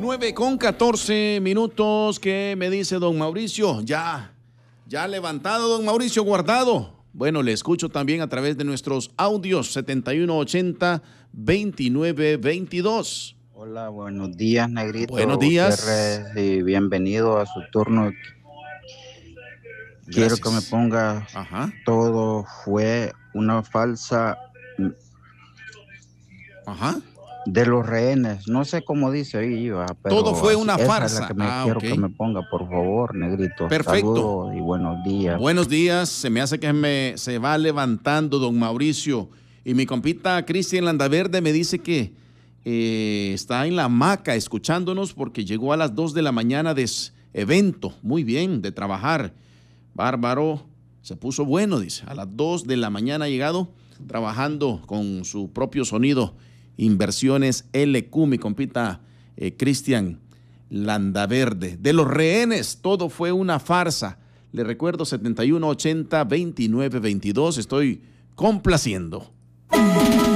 9:14. ¿Qué me dice don Mauricio? Ya levantado, don Mauricio Guardado. Bueno, le escucho también a través de nuestros audios 7180-2922. Hola, buenos días, Negrito. Buenos días. Gutiérrez, y bienvenido a su turno. Quiero Gracias. que me ponga todo fue una falsa de los rehenes. No sé cómo dice ahí, pero todo fue una esa farsa. es la que quiero que me ponga, por favor, Negrito. Perfecto. Saludos y buenos días. Buenos días. Se me hace que se va levantando don Mauricio. Y mi compita Cristian Landaverde me dice que está en la hamaca escuchándonos porque llegó a las 2 de la mañana de evento. Muy bien, de trabajar. Bárbaro. Se puso bueno, dice. A las 2 de la mañana ha llegado trabajando con su propio sonido. Inversiones LQ, mi compita Cristian Landaverde. De los rehenes, todo fue una farsa. Le recuerdo 7180-2922. Estoy complaciendo.